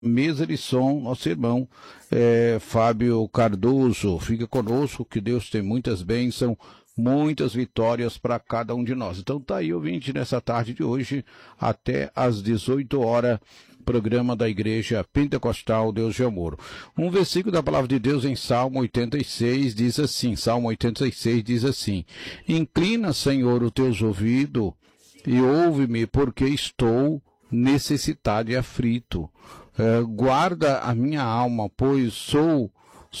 mesa de som, nosso irmão Fábio Cardoso. Fica conosco, que Deus tem muitas bênçãos, muitas vitórias para cada um de nós. Então tá aí, ouvinte, nessa tarde de hoje, até às 18 horas, programa da Igreja Pentecostal Deus de Amor. Um versículo da Palavra de Deus em Salmo 86 diz assim, Salmo 86 diz assim: Inclina, Senhor, os teus ouvidos e ouve-me, porque estou necessitado e aflito. Guarda a minha alma, pois sou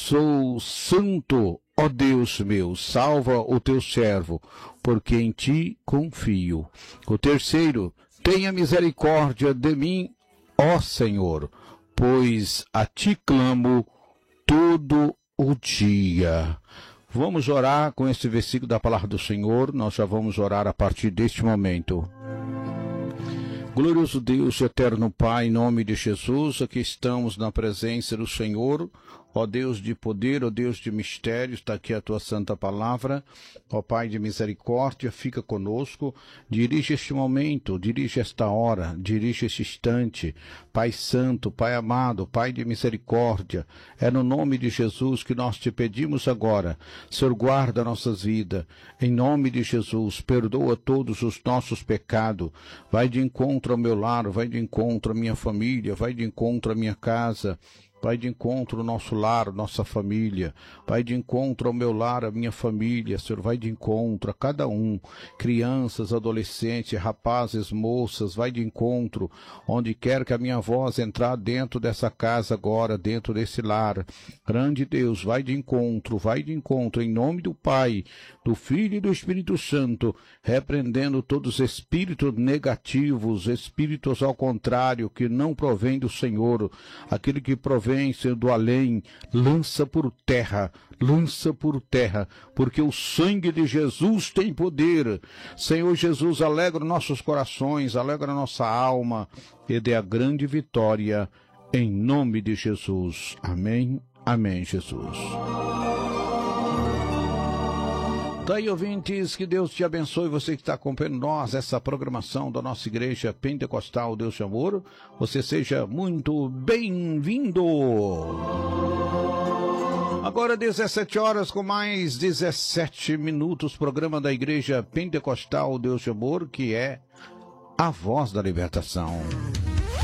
santo, ó Deus meu, salva o teu servo, porque em ti confio. O terceiro, tenha misericórdia de mim, ó Senhor, pois a ti clamo todo o dia. Vamos orar com esse versículo da palavra do Senhor. Nós já vamos orar a partir deste momento. Glorioso Deus, eterno Pai, em nome de Jesus, aqui estamos na presença do Senhor, ó Deus de poder, ó Deus de mistério, está aqui a tua santa palavra, ó Pai de misericórdia, fica conosco, dirige este momento, dirige esta hora, dirige este instante, Pai santo, Pai amado, Pai de misericórdia, é no nome de Jesus que nós te pedimos agora, Senhor, guarda nossas vidas, em nome de Jesus, perdoa todos os nossos pecados, vai de encontro ao meu lar, vai de encontro à minha família, vai de encontro à minha casa, vai de encontro ao nosso lar, nossa família, vai de encontro ao meu lar, a minha família, Senhor, vai de encontro a cada um, crianças, adolescentes, rapazes, moças, vai de encontro, onde quer que a minha voz entrar dentro dessa casa agora, dentro desse lar, grande Deus, vai de encontro, em nome do Pai, do Filho e do Espírito Santo, repreendendo todos os espíritos negativos, espíritos ao contrário, que não provém do Senhor, aquele que provém, Senhor, do além, lança por terra, porque o sangue de Jesus tem poder. Senhor Jesus, alegra nossos corações, alegra nossa alma, e dê a grande vitória, em nome de Jesus. Amém, amém, Jesus. Daí, ouvintes, que Deus te abençoe, você que está acompanhando nós, essa programação da nossa Igreja Pentecostal Deus de Amor, você seja muito bem-vindo. Agora 17 horas com mais 17 minutos, programa da Igreja Pentecostal Deus de Amor, que é a voz da libertação.